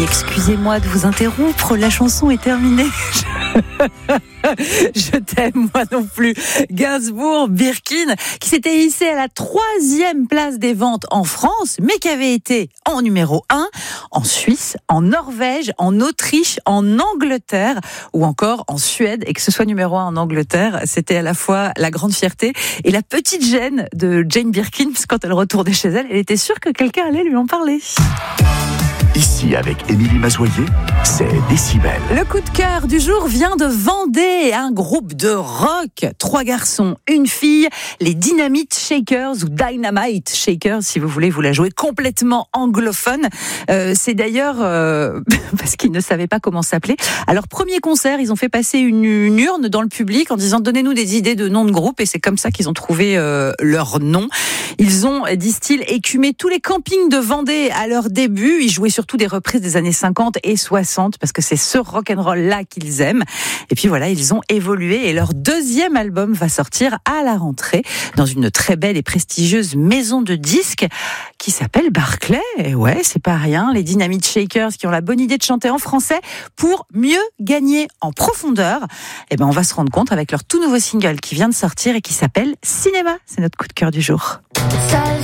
excusez-moi de vous interrompre, la chanson est terminée. Je t'aime, moi non plus. Gainsbourg, Birkin, qui s'était hissé à la 3e place des ventes en France, mais qui avait été en numéro 1 en Suisse, en Norvège, en Autriche, en Angleterre ou encore en Suède. Et que ce soit numéro 1 en Angleterre, c'était à la fois la grande fierté et la petite gêne de Jane Birkin, parce que quand elle retournait chez elle, elle était sûre que quelqu'un allait lui en parler. Ici, avec Émilie Mazoyer, c'est Décibel. Le coup de cœur du jour vient de Vendée, un groupe de rock. 3 garçons, une fille, les Dynamite Shakers ou Dynamite Shakers, si vous voulez vous la jouer complètement anglophone. C'est d'ailleurs parce qu'ils ne savaient pas comment s'appeler. À leur premier concert, ils ont fait passer une urne dans le public en disant « Donnez-nous des idées de noms de groupe » et c'est comme ça qu'ils ont trouvé leur nom. Ils ont, disent-ils, écumé tous les campings de Vendée à leur début. Ils jouaient surtout des reprises des années 50 et 60 parce que c'est ce rock'n'roll-là qu'ils aiment. Et puis voilà, ils ont évolué et leur 2e album va sortir à la rentrée dans une très belle et prestigieuse maison de disques qui s'appelle Barclay. Et ouais, c'est pas rien. Les Dynamite Shakers qui ont la bonne idée de chanter en français pour mieux gagner en profondeur. Et ben, on va se rendre compte avec leur tout nouveau single qui vient de sortir et qui s'appelle Cinéma. C'est notre coup de cœur du jour. Seul